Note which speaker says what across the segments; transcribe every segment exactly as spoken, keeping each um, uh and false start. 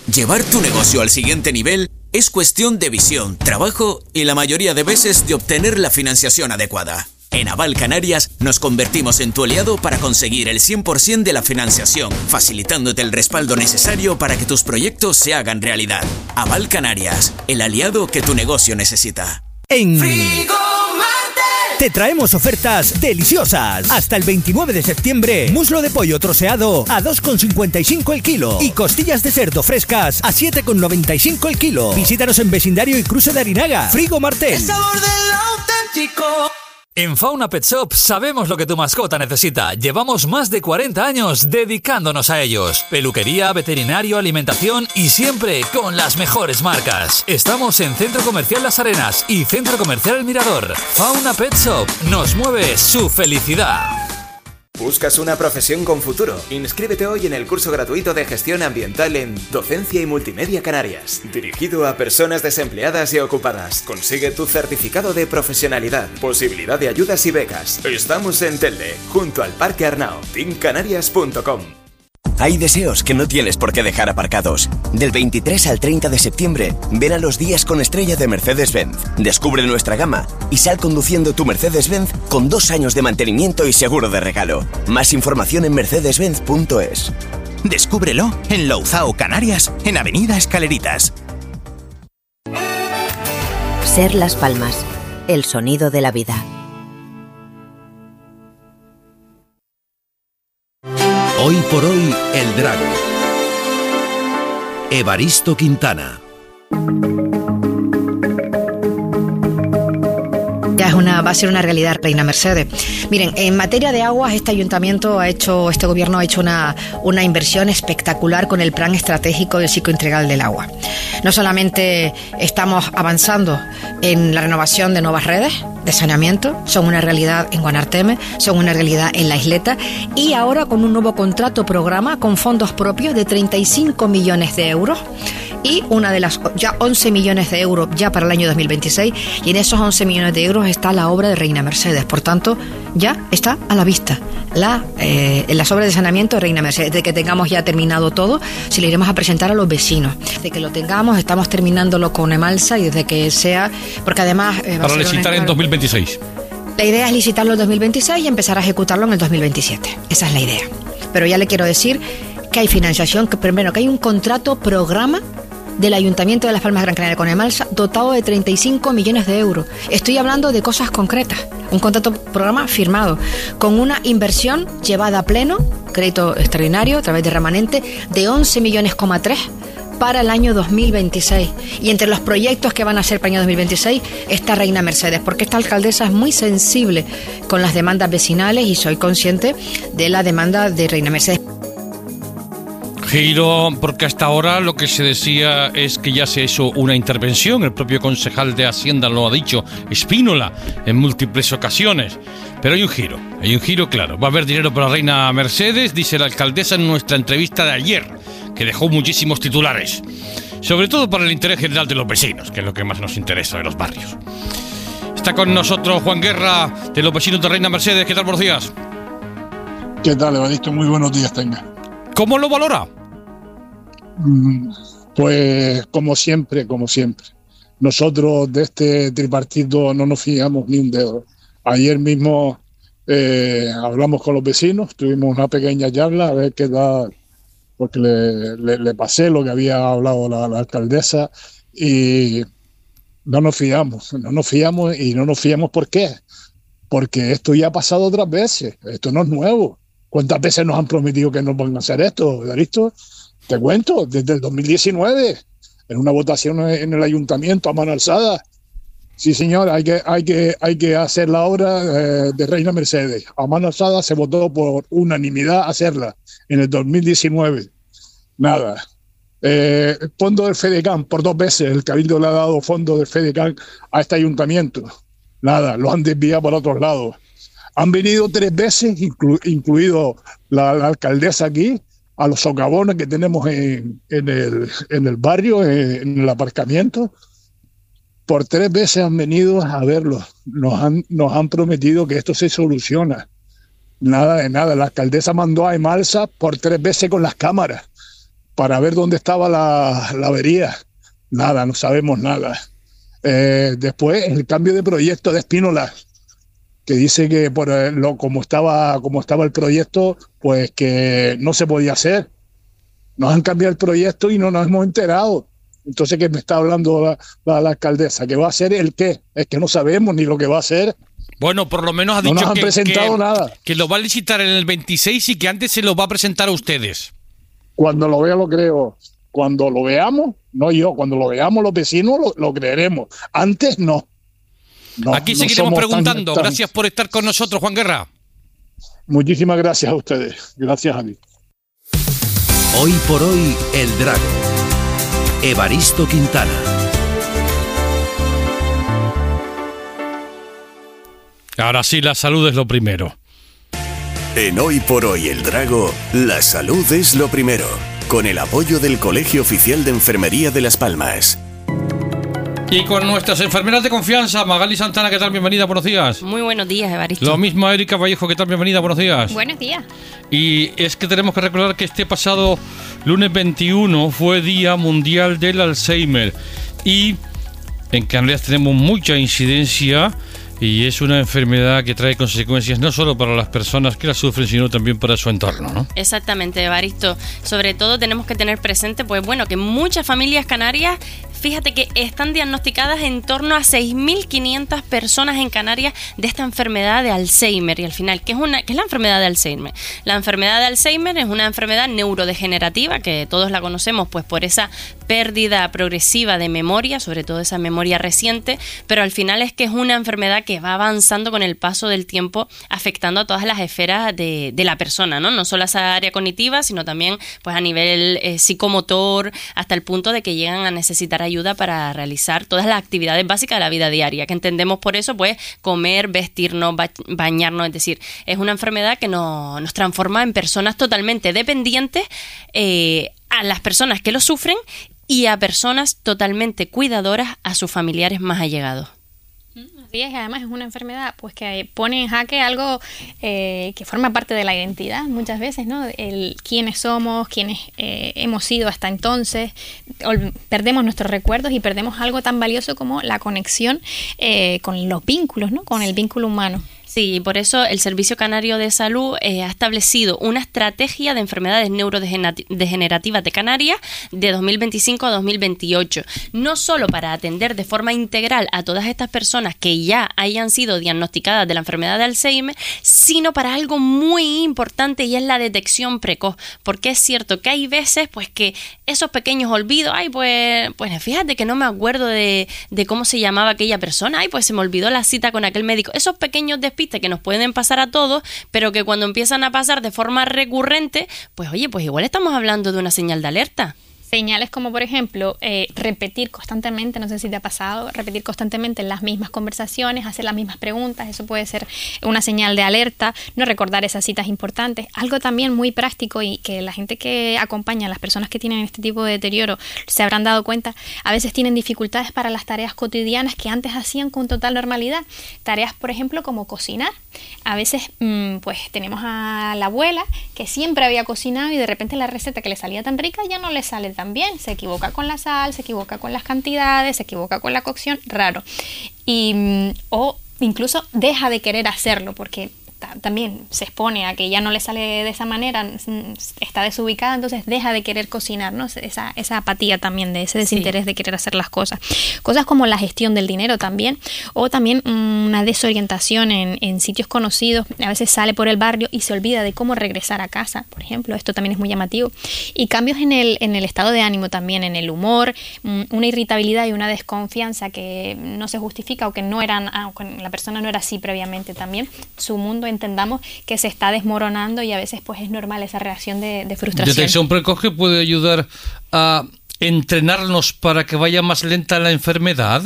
Speaker 1: Llevar tu negocio al siguiente nivel es cuestión de visión, trabajo y la mayoría de veces de obtener la financiación adecuada. En Aval Canarias nos convertimos en tu aliado para conseguir el cien por ciento de la financiación, facilitándote el respaldo necesario para que tus proyectos se hagan realidad. Aval Canarias, el aliado que tu negocio necesita.
Speaker 2: En Frigo te traemos ofertas deliciosas. Hasta el veintinueve de septiembre, muslo de pollo troceado a dos con cincuenta y cinco el kilo y costillas de cerdo frescas a siete con noventa y cinco el kilo. Visítanos en Vecindario y Cruce de Arinaga. Frigo Martel.
Speaker 3: El sabor del auténtico.
Speaker 4: En Fauna Pet Shop sabemos lo que tu mascota necesita. Llevamos más de cuarenta años dedicándonos a ellos. Peluquería, veterinario, alimentación y siempre con las mejores marcas. Estamos en Centro Comercial Las Arenas y Centro Comercial El Mirador. Fauna Pet Shop nos mueve su felicidad.
Speaker 5: ¿Buscas una profesión con futuro? Inscríbete hoy en el curso gratuito de gestión ambiental en Docencia y Multimedia Canarias, dirigido a personas desempleadas y ocupadas. Consigue tu certificado de profesionalidad, posibilidad de ayudas y becas. Estamos en Telde, junto al Parque Arnao. team canarias punto com.
Speaker 6: Hay deseos que no tienes por qué dejar aparcados. Del veintitrés al treinta de septiembre, ven a los días con estrella de Mercedes-Benz. Descubre nuestra gama y sal conduciendo tu Mercedes-Benz con dos años de mantenimiento y seguro de regalo. Más información en mercedes benz punto es.
Speaker 7: Descúbrelo en Louzao, Canarias, en Avenida Escaleritas.
Speaker 8: Ser Las Palmas, el sonido de la vida.
Speaker 9: Hoy por hoy, el Drago. Evaristo Quintana.
Speaker 10: Ya es una, va a ser una realidad, Reina Mercedes. Miren, en materia de aguas, este ayuntamiento ha hecho, este gobierno ha hecho una, una inversión espectacular con el plan estratégico del ciclo integral del agua. No solamente estamos avanzando en la renovación de nuevas redes de saneamiento, son una realidad en Guanarteme, son una realidad en La Isleta, y ahora con un nuevo contrato programa con fondos propios de treinta y cinco millones de euros y una de las ya once millones de euros ya para el año dos mil veintiséis, y en esos once millones de euros está la obra de Reina Mercedes. Por tanto, ya está a la vista la, eh, las obras de saneamiento de Reina Mercedes. De que tengamos ya terminado todo, se le iremos a presentar a los vecinos. Desde que lo tengamos, estamos terminándolo con Emalsa, y desde que sea, porque además eh, va
Speaker 11: para
Speaker 10: a ser
Speaker 11: licitar en dos mil veintiséis.
Speaker 10: La idea es licitarlo en dos mil veintiséis y empezar a ejecutarlo en el dos mil veintisiete. Esa es la idea. Pero ya le quiero decir que hay financiación, que primero que hay un contrato programa del Ayuntamiento de Las Palmas de Gran Canaria con Emalsa dotado de treinta y cinco millones de euros. Estoy hablando de cosas concretas. Un contrato programa firmado con una inversión llevada a pleno, crédito extraordinario a través de remanente, de once millones coma tres para el año dos mil veintiséis. Y entre los proyectos que van a ser para el año dos mil veintiséis está Reina Mercedes, porque esta alcaldesa es muy sensible con las demandas vecinales y soy consciente de la demanda de Reina Mercedes.
Speaker 11: Giro, porque hasta ahora lo que se decía es que ya se hizo una intervención, el propio concejal de Hacienda lo ha dicho, Espínola, en múltiples ocasiones. Pero hay un giro, hay un giro claro. Va a haber dinero para Reina Mercedes, dice la alcaldesa en nuestra entrevista de ayer, que dejó muchísimos titulares, sobre todo para el interés general de los vecinos, que es lo que más nos interesa de los barrios. Está con nosotros Juan Guerra, de los vecinos de Reina Mercedes. ¿Qué tal? Buenos días.
Speaker 12: ¿Qué tal, Evaristo? Muy buenos días, tenga.
Speaker 11: ¿Cómo lo valora?
Speaker 12: Pues como siempre, como siempre. Nosotros de este tripartito no nos fiamos ni un dedo. Ayer mismo eh, hablamos con los vecinos, tuvimos una pequeña charla a ver qué da, porque le, le, le pasé lo que había hablado la, la alcaldesa, y no nos fiamos, no nos fiamos y no nos fiamos. ¿Por qué? Porque esto ya ha pasado otras veces, esto no es nuevo. ¿Cuántas veces nos han prometido que no van a hacer esto, Evaristo? Te cuento, desde el dos mil diecinueve, en una votación en el ayuntamiento a mano alzada. Sí, señor, hay que, hay que, hay que hacer la obra eh, de Reina Mercedes. A mano alzada se votó por unanimidad hacerla en el dos mil diecinueve. Nada. Eh, fondo del FEDECAN, por dos veces el Cabildo le ha dado fondo del FEDECAN a este ayuntamiento. Nada, lo han desviado por otros lados. Han venido tres veces, inclu, incluido la, la alcaldesa aquí, a los socavones que tenemos en, en, el, en el barrio, en, en el aparcamiento. Por tres veces han venido a verlo. Nos han, nos han prometido que esto se soluciona. Nada de nada. La alcaldesa mandó a Emalsa por tres veces con las cámaras. para ver dónde estaba la, la avería. Nada, no sabemos nada. Eh, después, el cambio de proyecto de Espínola, que dice que por lo como estaba como estaba el proyecto, pues que no se podía hacer. Nos han cambiado el proyecto y no nos hemos enterado. Entonces, ¿qué me está hablando la, la, la alcaldesa? ¿Que va a hacer el qué? Es que no sabemos ni lo que va a hacer.
Speaker 11: Bueno, por lo menos ha dicho
Speaker 12: no nos han
Speaker 11: que,
Speaker 12: presentado
Speaker 11: que,
Speaker 12: nada.
Speaker 11: que lo va a licitar en el veintiséis y que antes se lo va a presentar a ustedes.
Speaker 12: Cuando lo vea lo creo. Cuando lo veamos, no yo, cuando lo veamos los vecinos lo, lo creeremos. Antes no. no
Speaker 11: Aquí
Speaker 12: no
Speaker 11: seguiremos preguntando.
Speaker 12: Tan, tan...
Speaker 11: Gracias por estar con nosotros, Juan Guerra.
Speaker 12: Muchísimas gracias a ustedes. Gracias a mí.
Speaker 9: Hoy por hoy, El Drago. Evaristo Quintana.
Speaker 11: Ahora sí, la salud es lo primero.
Speaker 13: En Hoy por Hoy El Drago, la salud es lo primero. Con el apoyo del Colegio Oficial de Enfermería de Las Palmas.
Speaker 11: Y con nuestras enfermeras de confianza, Magali Santana, ¿qué tal? Bienvenida, buenos días.
Speaker 14: Muy buenos días, Evaristo.
Speaker 11: Lo mismo, Erika Vallejo, ¿qué tal? Bienvenida, buenos días.
Speaker 15: Buenos días.
Speaker 11: Y es que tenemos que recordar que este pasado lunes veintiuno fue Día Mundial del Alzheimer. Y en Canarias tenemos mucha incidencia y es una enfermedad que trae consecuencias no solo para las personas que la sufren, sino también para su entorno, ¿no?
Speaker 14: Exactamente, Evaristo. Sobre todo tenemos que tener presente, pues bueno, que muchas familias canarias, fíjate que están diagnosticadas en torno a seis mil quinientas personas en Canarias de esta enfermedad de Alzheimer. Y al final, ¿qué es, una, ¿qué es la enfermedad de Alzheimer? La enfermedad de Alzheimer es una enfermedad neurodegenerativa que todos la conocemos pues por esa pérdida progresiva de memoria, sobre todo esa memoria reciente, pero al final es que es una enfermedad que va avanzando con el paso del tiempo, afectando a todas las esferas de, de la persona, ¿no? No solo a esa área cognitiva, sino también pues a nivel eh, psicomotor, hasta el punto de que llegan a necesitar ayuda para realizar todas las actividades básicas de la vida diaria, que entendemos por eso pues comer, vestirnos, ba- bañarnos, es decir, es una enfermedad que no, nos transforma en personas totalmente dependientes eh, a las personas que lo sufren y a personas totalmente cuidadoras a sus familiares más allegados.
Speaker 15: Así es, además es una enfermedad pues que pone en jaque algo eh, que forma parte de la identidad muchas veces, ¿no? El quiénes somos, quiénes eh, hemos sido hasta entonces, ol- perdemos nuestros recuerdos y perdemos algo tan valioso como la conexión eh, con los vínculos, ¿no? Con el vínculo humano.
Speaker 14: Sí, por eso el Servicio Canario de Salud eh, ha establecido una estrategia de enfermedades neurodegenerativas de Canarias de dos mil veinticinco a dos mil veintiocho, no solo para atender de forma integral a todas estas personas que ya hayan sido diagnosticadas de la enfermedad de Alzheimer, sino para algo muy importante y es la detección precoz, porque es cierto que hay veces pues que esos pequeños olvidos, ay pues, pues fíjate que no me acuerdo de, de cómo se llamaba aquella persona, ay pues se me olvidó la cita con aquel médico, esos pequeños despidos que nos pueden pasar a todos, pero que cuando empiezan a pasar de forma recurrente, pues oye, pues igual estamos hablando de una señal de alerta.
Speaker 15: Señales como, por ejemplo, eh, repetir constantemente, no sé si te ha pasado, repetir constantemente las mismas conversaciones, hacer las mismas preguntas, eso puede ser una señal de alerta, no recordar esas citas importantes. Algo también muy práctico y que la gente que acompaña a las personas que tienen este tipo de deterioro se habrán dado cuenta, a veces tienen dificultades para las tareas cotidianas que antes hacían con total normalidad. Tareas, por ejemplo, como cocinar. A veces, mmm, pues tenemos a la abuela que siempre había cocinado y de repente la receta que le salía tan rica ya no le sale tan bien, se equivoca con la sal, se equivoca con las cantidades, se equivoca con la cocción, raro. Y, o incluso deja de querer hacerlo porque también se expone a que ya no le sale de esa manera, está desubicada, entonces deja de querer cocinar, ¿no? Esa, esa apatía también, de ese desinterés sí. de querer hacer las cosas. Cosas como la gestión del dinero también, o también una desorientación en, en sitios conocidos, a veces sale por el barrio y se olvida de cómo regresar a casa, por ejemplo, esto también es muy llamativo. Y cambios en el, en el estado de ánimo también, en el humor, una irritabilidad y una desconfianza que no se justifica o que no eran, aunque la persona no era así previamente también, su mundo entendamos que se está desmoronando y a veces pues es normal esa reacción de, de frustración.
Speaker 11: ¿Detección precoz que puede ayudar a entrenarnos para que vaya más lenta la enfermedad?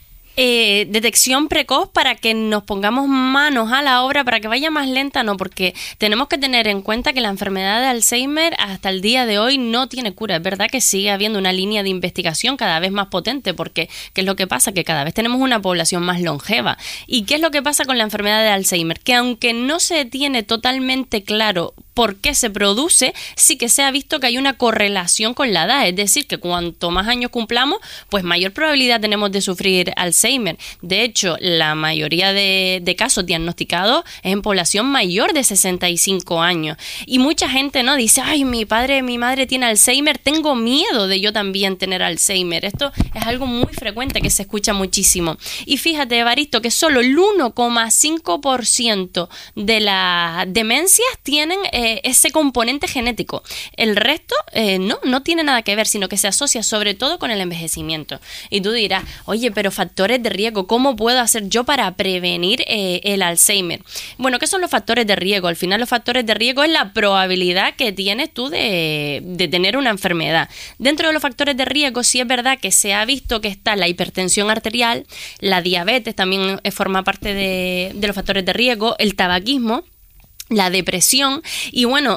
Speaker 14: Eh, detección precoz para que nos pongamos manos a la obra para que vaya más lenta, no, porque tenemos que tener en cuenta que la enfermedad de Alzheimer hasta el día de hoy no tiene cura. Es verdad que sigue habiendo una línea de investigación cada vez más potente, porque ¿qué es lo que pasa? Que cada vez tenemos una población más longeva. ¿Y qué es lo que pasa con la enfermedad de Alzheimer? Que aunque no se tiene totalmente claro por qué se produce, sí que se ha visto que hay una correlación con la edad, es decir, que cuanto más años cumplamos, pues mayor probabilidad tenemos de sufrir Alzheimer. De hecho, la mayoría de, de casos diagnosticados es en población mayor de sesenta y cinco años. Y mucha gente, ¿no?, dice, ay, mi padre, mi madre tiene Alzheimer, tengo miedo de yo también tener Alzheimer. Esto es algo muy frecuente que se escucha muchísimo. Y fíjate, Evaristo, que solo el uno coma cinco por ciento de las demencias tienen eh, ese componente genético. El resto eh, no, no tiene nada que ver, sino que se asocia sobre todo con el envejecimiento. Y tú dirás, oye, pero factores de riesgo, ¿cómo puedo hacer yo para prevenir eh, el Alzheimer? Bueno, ¿qué son los factores de riesgo? Al final los factores de riesgo es la probabilidad que tienes tú de, de tener una enfermedad. Dentro de los factores de riesgo sí es verdad que se ha visto que está la hipertensión arterial, la diabetes también forma parte de, de los factores de riesgo, el tabaquismo, la depresión y bueno,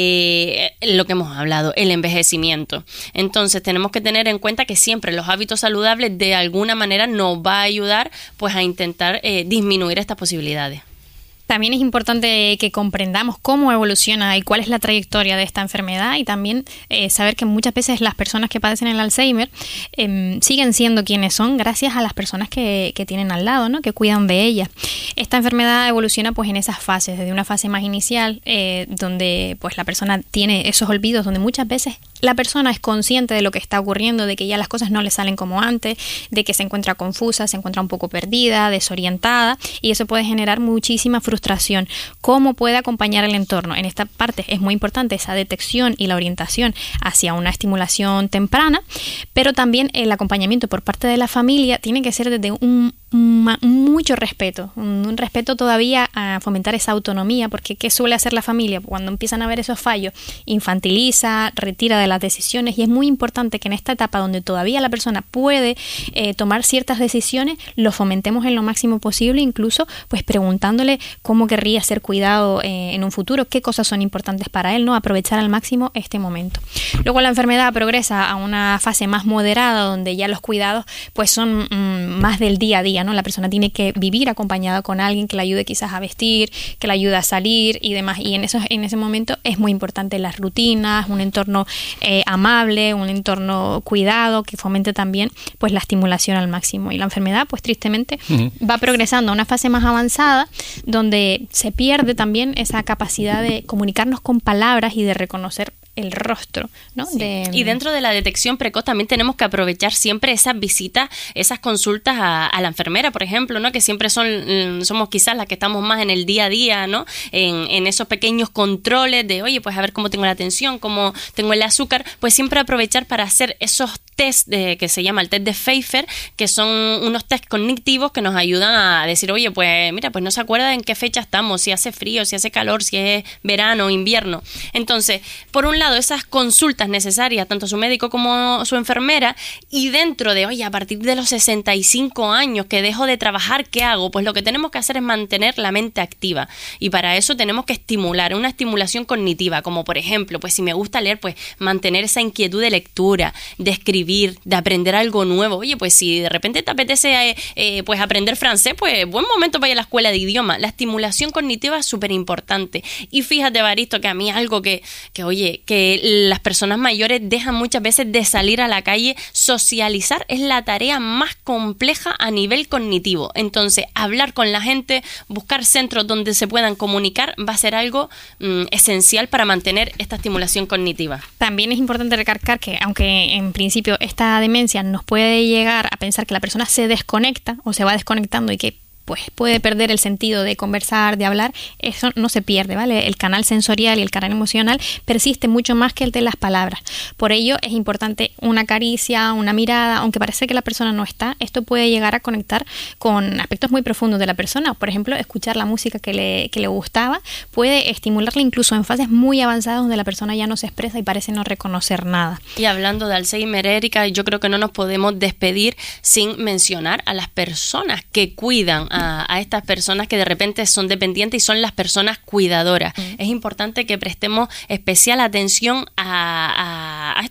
Speaker 14: eh, lo que hemos hablado, el envejecimiento. Entonces tenemos que tener en cuenta que siempre los hábitos saludables de alguna manera nos va a ayudar pues a intentar eh, disminuir estas posibilidades.
Speaker 15: También es importante que comprendamos cómo evoluciona y cuál es la trayectoria de esta enfermedad y también eh, saber que muchas veces las personas que padecen el Alzheimer eh, siguen siendo quienes son gracias a las personas que, que tienen al lado, ¿no?, que cuidan de ellas. Esta enfermedad evoluciona pues en esas fases, desde una fase más inicial eh, donde pues la persona tiene esos olvidos, donde muchas veces la persona es consciente de lo que está ocurriendo, de que ya las cosas no le salen como antes, de que se encuentra confusa, se encuentra un poco perdida, desorientada y eso puede generar muchísima frustración. ¿Cómo puede acompañar el entorno? En esta parte es muy importante esa detección y la orientación hacia una estimulación temprana, pero también el acompañamiento por parte de la familia tiene que ser desde un, un mucho respeto, un, un respeto todavía a fomentar esa autonomía, porque ¿qué suele hacer la familia? Cuando empiezan a ver esos fallos, infantiliza, retira de las decisiones y es muy importante que en esta etapa donde todavía la persona puede eh, tomar ciertas decisiones, lo fomentemos en lo máximo posible, incluso pues preguntándole cómo querría ser cuidado eh, en un futuro, qué cosas son importantes para él, ¿no? Aprovechar al máximo este momento. Luego la enfermedad progresa a una fase más moderada donde ya los cuidados pues son mmm, más del día a día, ¿no? La persona tiene que vivir acompañada con alguien que la ayude quizás a vestir, que la ayude a salir y demás. Y en, eso, en ese momento es muy importante las rutinas, un entorno eh, amable, un entorno cuidado que fomente también pues la estimulación al máximo. Y la enfermedad pues tristemente uh-huh. va progresando a una fase más avanzada donde se pierde también esa capacidad de comunicarnos con palabras y de reconocer el rostro, ¿no?
Speaker 14: Sí.
Speaker 15: De,
Speaker 14: y dentro de la detección precoz también tenemos que aprovechar siempre esas visitas, esas consultas a, a la enfermera, por ejemplo, ¿no? Que siempre son somos quizás las que estamos más en el día a día, ¿no? En, en esos pequeños controles de, oye, pues a ver cómo tengo la tensión, cómo tengo el azúcar, pues siempre aprovechar para hacer esos test de, que se llama el test de Pfeiffer, que son unos test cognitivos que nos ayudan a decir, oye, pues mira, pues no se acuerda en qué fecha estamos, si hace frío, si hace calor, si es verano o invierno. Entonces, por un lado, esas consultas necesarias, tanto su médico como su enfermera, y dentro de, oye, a partir de los sesenta y cinco años que dejo de trabajar, ¿qué hago? Pues lo que tenemos que hacer es mantener la mente activa, y para eso tenemos que estimular, una estimulación cognitiva, como por ejemplo, pues si me gusta leer, pues mantener esa inquietud de lectura, de escribir, de aprender algo nuevo. Oye, pues si de repente te apetece eh, eh, pues aprender francés, pues buen momento para ir a la escuela de idioma. La estimulación cognitiva es súper importante. Y fíjate, Evaristo, que a mí algo que, que, oye, que las personas mayores dejan muchas veces de salir a la calle, socializar es la tarea más compleja a nivel cognitivo. Entonces, hablar con la gente, buscar centros donde se puedan comunicar, va a ser algo mm, esencial para mantener esta estimulación cognitiva.
Speaker 15: También es importante recalcar que, aunque en principio esta demencia nos puede llegar a pensar que la persona se desconecta o se va desconectando y que pues puede perder el sentido de conversar, de hablar, eso no se pierde, ¿vale? El canal sensorial y el canal emocional persiste mucho más que el de las palabras. Por ello es importante una caricia, una mirada, aunque parece que la persona no está, esto puede llegar a conectar con aspectos muy profundos de la persona. Por ejemplo, escuchar la música que le, que le gustaba puede estimularle incluso en fases muy avanzadas donde la persona ya no se expresa y parece no reconocer nada.
Speaker 14: Y hablando de Alzheimer, Erika, yo creo que no nos podemos despedir sin mencionar a las personas que cuidan a A, a estas personas que de repente son dependientes y son las personas cuidadoras. Mm. Es importante que prestemos especial atención a, a, a estas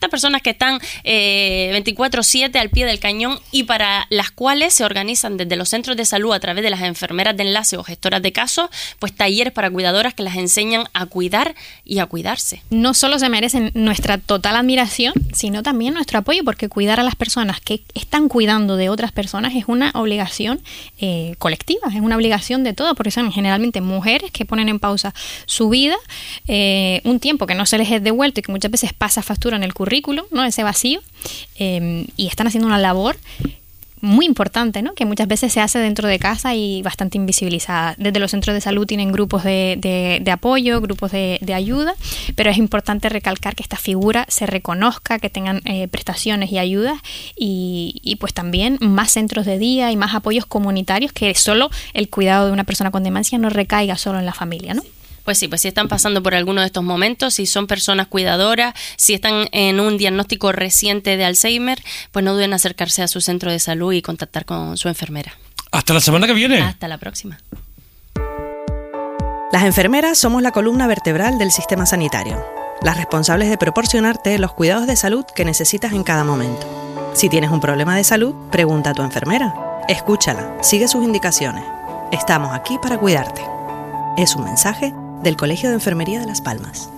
Speaker 14: Estas personas que están eh, veinticuatro siete al pie del cañón y para las cuales se organizan desde los centros de salud a través de las enfermeras de enlace o gestoras de casos, pues talleres para cuidadoras que las enseñan a cuidar y a cuidarse.
Speaker 15: No solo se merecen nuestra total admiración, sino también nuestro apoyo, porque cuidar a las personas que están cuidando de otras personas es una obligación eh, colectiva, es una obligación de todos, porque son generalmente mujeres que ponen en pausa su vida, eh, un tiempo que no se les es devuelto y que muchas veces pasa factura en el currículum, ¿no? Ese vacío, eh, y están haciendo una labor muy importante, ¿no? Que muchas veces se hace dentro de casa y bastante invisibilizada. Desde los centros de salud tienen grupos de, de, de apoyo, grupos de, de ayuda, pero es importante recalcar que esta figura se reconozca, que tengan eh, prestaciones y ayudas y, y pues también más centros de día y más apoyos comunitarios, que solo el cuidado de una persona con demencia no recaiga solo en la familia, ¿no?
Speaker 14: Pues sí, pues si están pasando por alguno de estos momentos, si son personas cuidadoras, si están en un diagnóstico reciente de Alzheimer, pues no duden en acercarse a su centro de salud y contactar con su enfermera.
Speaker 11: Hasta la semana que viene.
Speaker 14: Hasta la próxima.
Speaker 16: Las enfermeras somos la columna vertebral del sistema sanitario, las responsables de proporcionarte los cuidados de salud que necesitas en cada momento. Si tienes un problema de salud, pregunta a tu enfermera. Escúchala, sigue sus indicaciones. Estamos aquí para cuidarte. Es un mensaje del Colegio de Enfermería de Las Palmas.